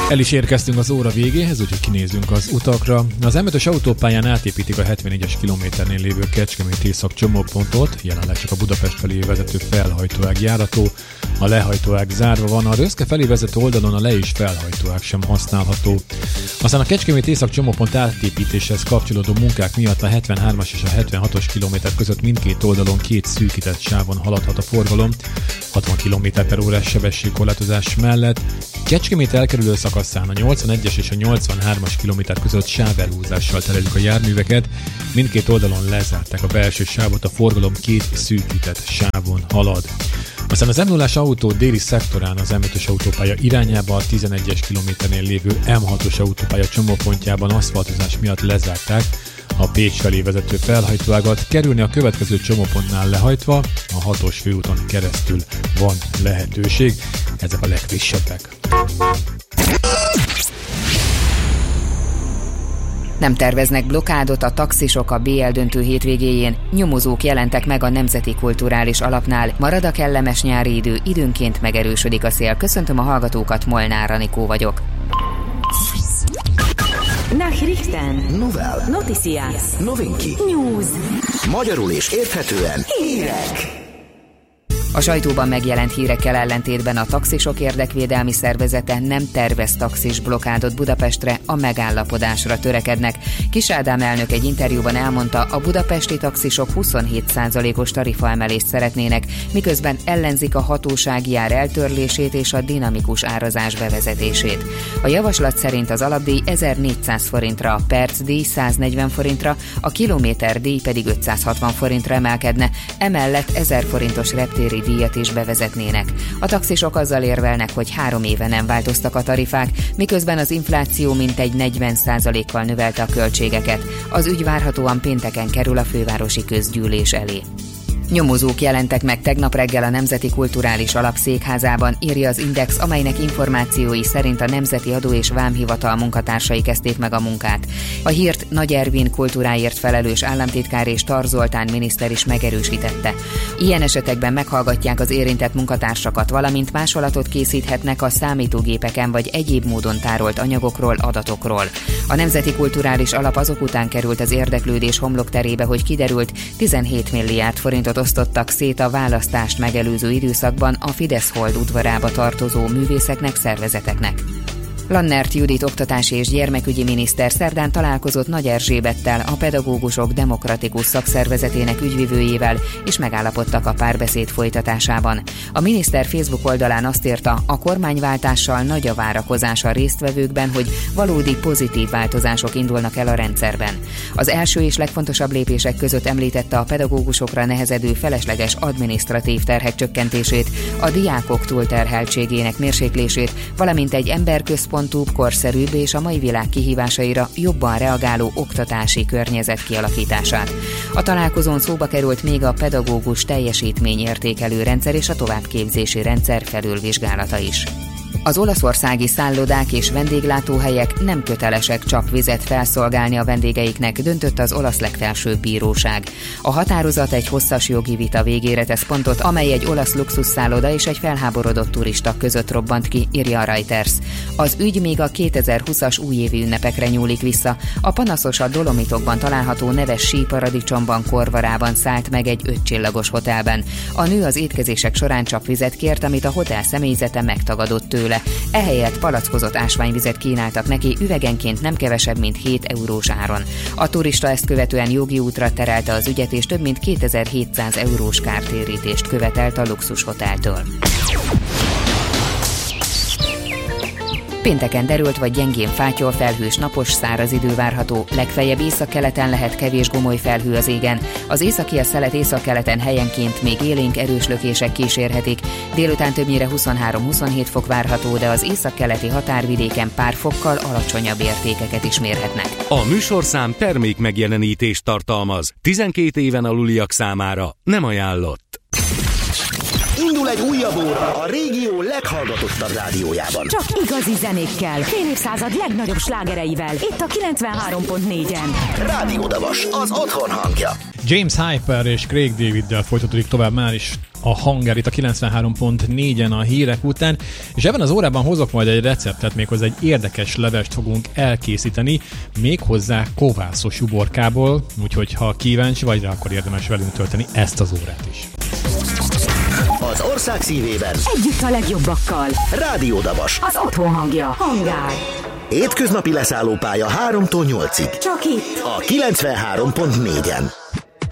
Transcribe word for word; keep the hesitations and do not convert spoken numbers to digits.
El is érkeztünk az óra végéhez, úgyhogy kinézünk az utakra. Az em ötös autópályán átépítik a hetvennégyes kilométernél lévő Kecskemét észak csomópontot, jelenleg csak a Budapest felé vezető felhajtóág járható. A lehajtóág zárva van, a Röszke felé vezető oldalon a le- és felhajtóág sem használható. Aztán a Kecskemét észak csomópont átépítéshez kapcsolódó munkák miatt a hetvenhármas és a hetvenhatos kilométer között mindkét oldalon két szűkített sávon haladhat a forgalom, hatvan kilométer per órás sebességkorlátozás mellett. Kecskemét elkerülő szakaszán a nyolcvanegyes és a nyolcvanhármas kilométer között sávelhúzással terelik a járműveket, mindkét oldalon lezárták a belső sávot, a forgalom két szűkített sávon halad. Aztán az em nullás autó déli szektorán az em ötös autópálya irányába a tizenegyes kilométernél lévő em hatos autópálya csomópontjában aszfaltozás miatt lezárták a Pécs felé vezető felhajtóágat, kerülni a következő csomópontnál lehajtva, a hatos főúton keresztül van lehetőség. Ezek a legfrissebbek. Nem terveznek blokádot a taxisok a bé el döntő hétvégéjén, nyomozók jelentek meg a Nemzeti Kulturális Alapnál, marad a kellemes nyári idő, időnként megerősödik a szél. Köszöntöm a hallgatókat, Molnár Anikó vagyok. Nachrichten. Novel. Noticias. Novinki. News. Magyarul és érthetően hírek. A sajtóban megjelent hírekkel ellentétben a taxisok érdekvédelmi szervezete nem tervez taxis blokádot Budapestre, a megállapodásra törekednek. Kis Ádám elnök egy interjúban elmondta, a budapesti taxisok huszonhét százalékos tarifaemelést szeretnének, miközben ellenzik a hatósági ár eltörlését és a dinamikus árazás bevezetését. A javaslat szerint az alapdíj ezernégyszáz forintra, a percdíj száznegyven forintra, a kilométerdíj pedig ötszázhatvan forintra emelkedne, emellett ezer forintos reptéri díjat is bevezetnének. A taxisok azzal érvelnek, hogy három éve nem változtak a tarifák, miközben az infláció mintegy negyven százalékkal növelte a költségeket. Az ügy várhatóan pénteken kerül a fővárosi közgyűlés elé. Nyomozók jelentek meg tegnap reggel a Nemzeti Kulturális Alap székházában, írja az Index, amelynek információi szerint a Nemzeti Adó- és Vámhivatal munkatársai kezdték meg a munkát. A hírt Nagy Ervin kultúráért felelős államtitkár és Tar Zoltán miniszter is megerősítette. Ilyen esetekben meghallgatják az érintett munkatársakat, valamint másolatot készíthetnek a számítógépeken vagy egyéb módon tárolt anyagokról, adatokról. A Nemzeti Kulturális Alap azok után került az érdeklődés homlokterébe, hogy kiderült, tizenhét milliárd forintot osztottak szét a választást megelőző időszakban a Fidesz Hold udvarába tartozó művészeknek, szervezeteknek. Lannert Judit oktatási és gyermekügyi miniszter szerdán találkozott Nagy Erzsébettel, a pedagógusok demokratikus szakszervezetének ügyvivőjével, és megállapodtak a párbeszéd folytatásában. A miniszter Facebook oldalán azt írta, a kormányváltással nagy a várakozás a résztvevőkben, hogy valódi pozitív változások indulnak el a rendszerben. Az első és legfontosabb lépések között említette a pedagógusokra nehezedő felesleges adminisztratív terhek csökkentését, a diákok túlterheltségének mérséklését, valamint egy emberközpontú, korszerűbb és a mai világ kihívásaira jobban reagáló oktatási környezet kialakítását. A találkozón szóba került még a pedagógus teljesítményértékelő rendszer és a továbbképzési rendszer felülvizsgálata is. Az olaszországi szállodák és vendéglátóhelyek nem kötelesek csak vizet felszolgálni a vendégeiknek, döntött az olasz legfelsőbb bíróság. A határozat egy hosszas jogi vita végére tesz pontot, amely egy olasz luxusszálloda és egy felháborodott turista között robbant ki, írja a Reuters. Az ügy még a kétezer-húszas újévi ünnepekre nyúlik vissza. A panaszos a Dolomitokban található neves síparadicsomban Korvarában szállt meg egy ötcsillagos hotelben. A nő az étkezések során csapvizet kért, amit a hotel személyzete megtagadott tőle. Ehelyett palackozott ásványvizet kínáltak neki, üvegenként nem kevesebb, mint hét eurós áron. A turista ezt követően jogi útra terelte az ügyet, és több mint kétezer-hétszáz eurós kártérítést követelt a luxushoteltől. Pénteken derült vagy gyengén fátyol, felhős, napos, száraz idő várható, legfeljebb északkeleten lehet kevés gomoly felhő az égen. Az északi a szelet északkeleten helyenként még élénk erős lökések kísérhetik. Délután többnyire huszonhárom-huszonhét fok várható, de az északkeleti határvidéken pár fokkal alacsonyabb értékeket is mérhetnek. A műsorszám termék megjelenítést tartalmaz. tizenkét éven aluliak számára nem ajánlott. Indul egy újabb óra a régió leghallgatottabb rádiójában. Csak igazi zenékkel, fél évszázad legnagyobb slágereivel. Itt a kilencvenhárom pont négyen. Rádió Davas, az otthon hangja. James Hyper és Craig Daviddel folytatódik tovább már is a Hanger itt a kilencvenhárom pont négyen a hírek után, és ebben az órában hozok majd egy receptet, méghozzá egy érdekes levest fogunk elkészíteni, méghozzá kovászos uborkából, úgyhogy ha kíváncsi vagy rá, akkor érdemes velünk tölteni ezt az órát is. Az ország szívében Együtt a legjobbakkal. Rádió Dabas, Az otthon hangja. Hangár. hétköznapi leszállópálya háromtól nyolcig. Csak itt. A kilencvenhárom pont négyen.